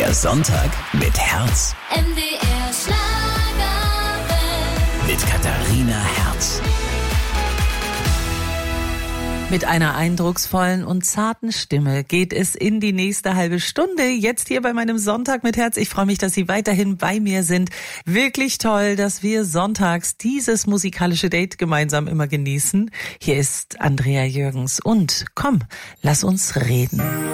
Der Sonntag mit Herz. MDR Schlagerwelt. Mit Katharina Herz. Mit einer eindrucksvollen und zarten Stimme geht es in die nächste halbe Stunde. Jetzt hier bei meinem Sonntag mit Herz. Ich freue mich, dass Sie weiterhin bei mir sind. Wirklich toll, dass wir sonntags dieses musikalische Date gemeinsam immer genießen. Hier ist Andrea Jürgens und komm, lass uns reden.